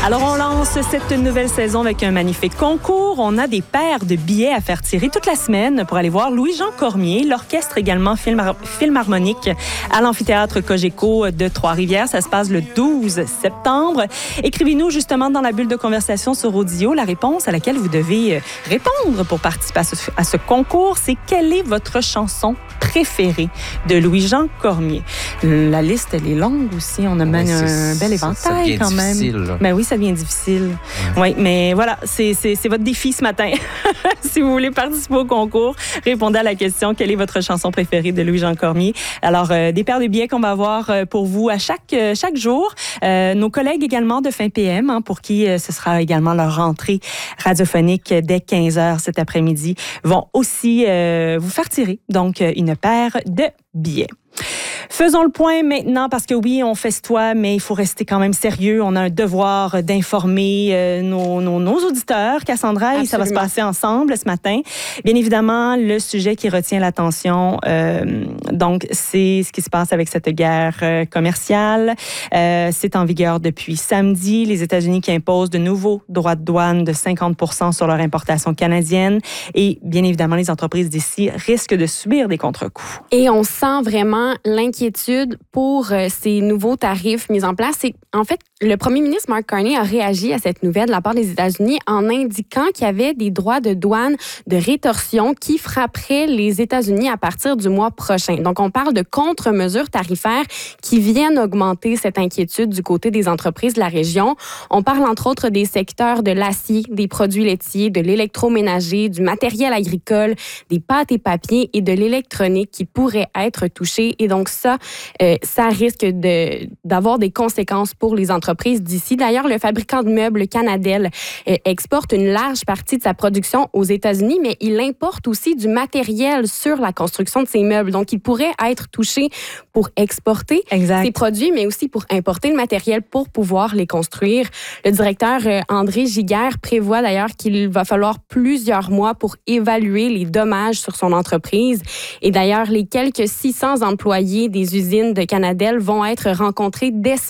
Alors, on lance cette nouvelle saison avec un magnifique concours. On a des paires de billets à faire tirer toute la semaine pour aller voir Louis-Jean Cormier, l'orchestre également Philharmonique à l'amphithéâtre Cogeco de Trois-Rivières. Ça se passe le 12 septembre. Écrivez-nous justement dans la bulle de conversation sur Audio la réponse à laquelle vous devez répondre pour participer à ce concours. C'est quelle est votre chanson préférée de Louis-Jean Cormier? La liste, elle est longue aussi. On a même un bel éventail quand même. Ben oui, ça devient difficile. Oui, mais voilà, c'est votre défi ce matin. Si vous voulez participer au concours, répondez à la question quelle est votre chanson préférée de Louis-Jean Cormier. Alors, des paires de billets qu'on va avoir pour vous à chaque jour. Nos collègues également de Fin PM, pour qui ce sera également leur rentrée radiophonique dès 15h cet après-midi, vont aussi vous faire tirer donc une paire de billets. Faisons le point maintenant parce que oui, on festoie, mais il faut rester quand même sérieux. On a un devoir d'informer nos auditeurs. Cassandra, et ça va se passer ensemble ce matin. Bien évidemment, le sujet qui retient l'attention, donc c'est ce qui se passe avec cette guerre commerciale. C'est en vigueur depuis samedi. Les États-Unis qui imposent de nouveaux droits de douane de 50% sur leur importation canadienne. Et bien évidemment, les entreprises d'ici risquent de subir des contre-coups. Et on sent vraiment l'inquiétude pour ces nouveaux tarifs mis en place. En fait, le premier ministre Mark Carney a réagi à cette nouvelle de la part des États-Unis en indiquant qu'il y avait des droits de douane de rétorsion qui frapperaient les États-Unis à partir du mois prochain. Donc, on parle de contre-mesures tarifaires qui viennent augmenter cette inquiétude du côté des entreprises de la région. On parle entre autres des secteurs de l'acier, des produits laitiers, de l'électroménager, du matériel agricole, des pâtes et papiers et de l'électronique qui pourraient être touchés. Et donc ça risque d'avoir des conséquences pour les entreprises d'ici. D'ailleurs, le fabricant de meubles Canadel exporte une large partie de sa production aux États-Unis, mais il importe aussi du matériel sur la construction de ces meubles. Donc, il pourrait être touché pour exporter ces produits, mais aussi pour importer le matériel pour pouvoir les construire. Le directeur André Giguère prévoit d'ailleurs qu'il va falloir plusieurs mois pour évaluer les dommages sur son entreprise. Et d'ailleurs, les quelques 600 employés des usines de Canadel vont être rencontrés dès ce